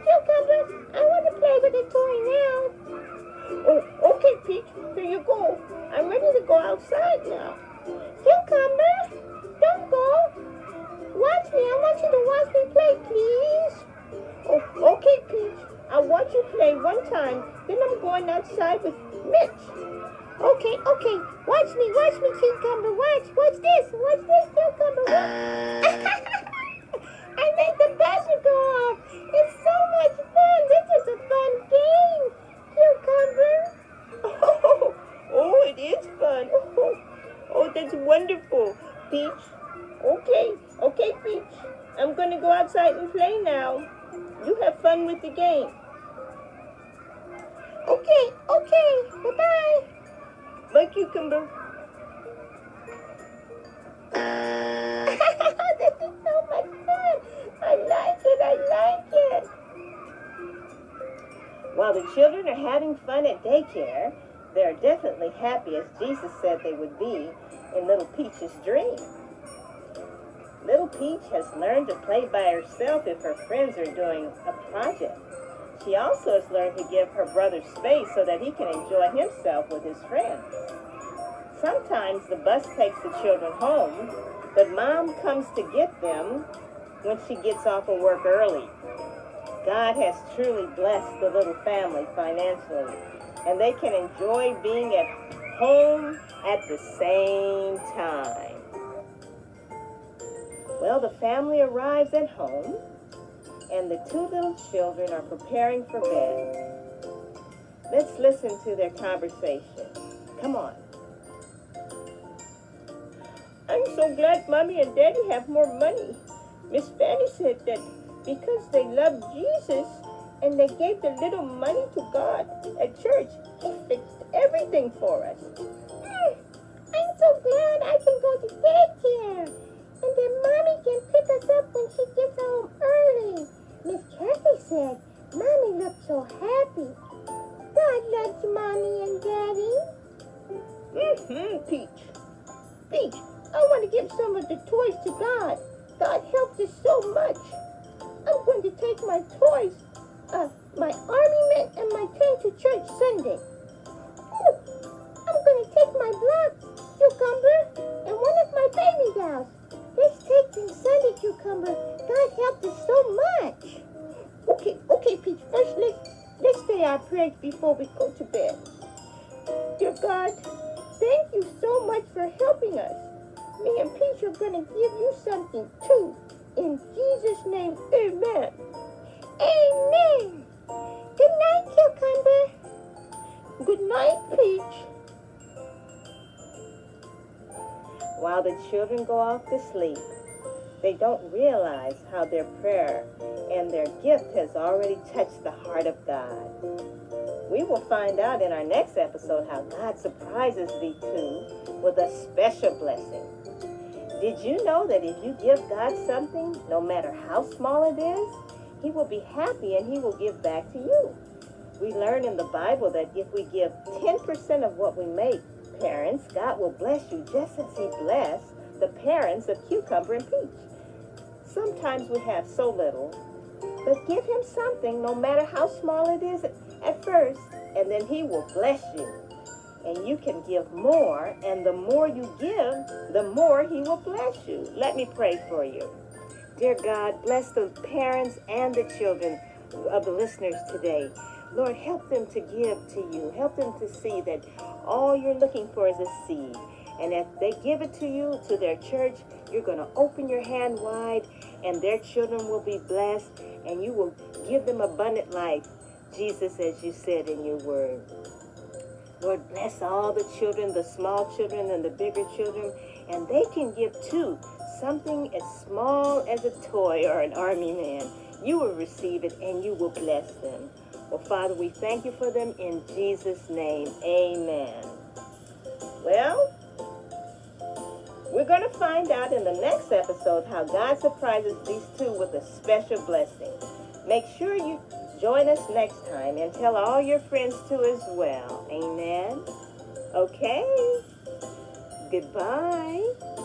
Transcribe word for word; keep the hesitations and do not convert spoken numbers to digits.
Cucumber, I want to play with the toy now. Oh, okay, Peach. Here you go. I'm ready to go outside now. Cucumber, don't go. Watch me. I want you to watch me play, please. Oh, okay, Peach. I'll watch you play one time. Then I'm going outside with Mitch. Okay, okay. Watch me. Watch me, Cucumber. Watch. Watch this. Watch this, Cucumber. Watch. I made the buzzer go off. It's so much fun. This is a fun game, Cucumber. Oh, oh, it is fun. Oh, oh, that's wonderful, Peach. Okay, okay, Peach. I'm going to go outside and play now. You have fun with the game. Okay, okay. Bye-bye. Bye, Cucumber. This is so much fun. I like it. I like it. While the children are having fun at daycare, they're definitely happy, as Jesus said they would be, in Little Peach's dream. Little Peach has learned to play by herself if her friends are doing a project. She also has learned to give her brother space so that he can enjoy himself with his friends. Sometimes the bus takes the children home, but Mom comes to get them when she gets off of work early. God has truly blessed the little family financially, and they can enjoy being at home at the same time. Well, the family arrives at home, and the two little children are preparing for bed. Let's listen to their conversation. Come on. I'm so glad Mommy and Daddy have more money. Miss Fanny said that because they love Jesus and they gave the little money to God at church, He fixed everything for us. Mm, I'm so glad I can go to daycare. And then Mommy can pick us up when she gets home early. Miss Kathy said, Mommy looked so happy. God loves Mommy and Daddy. Mm-hmm, Peach. Peach, I want to give some of the toys to God. God helped us so much. I'm going to take my toys, uh, my ornament and my tent to church Sunday. Ooh, I'm going to take my blocks, Cucumber, and one of my baby dolls. Let's take them Sunday, Cucumber. God helped us so much. Okay, okay, Peach. First, let's, let's say our prayers before we go to bed. Dear God, thank you so much for helping us. Me and Peach are going to give you something, too. In Jesus' name, amen. Amen. Good night, Cucumber. Good night, Peach. While the children go off to sleep, they don't realize how their prayer and their gift has already touched the heart of God. We will find out in our next episode how God surprises the two with a special blessing. Did you know that if you give God something, no matter how small it is, He will be happy and He will give back to you? We learn in the Bible that if we give ten percent of what we make, parents, God will bless you just as He blessed the parents of Cucumber and Peach. Sometimes we have so little, but give Him something, no matter how small it is at first, and then He will bless you. And you can give more, and the more you give, the more He will bless you. Let me pray for you. Dear God, bless the parents and the children of the listeners today. Lord, help them to give to you. Help them to see that all you're looking for is a seed. And if they give it to you, to their church, you're going to open your hand wide, and their children will be blessed, and you will give them abundant life, Jesus, as you said in your word. Lord, bless all the children, the small children and the bigger children, and they can give too, something as small as a toy or an army man. You will receive it and you will bless them. Well, Father, we thank you for them in Jesus' name. Amen. Well, we're going to find out in the next episode how God surprises these two with a special blessing. Make sure you join us next time and tell all your friends too as well. Amen. Okay. Goodbye.